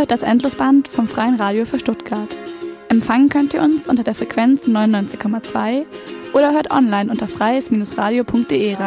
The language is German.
hört das Endlosband vom Freien Radio für Stuttgart. Empfangen könnt ihr uns unter der Frequenz 99,2 oder hört online unter freies-radio.de rein.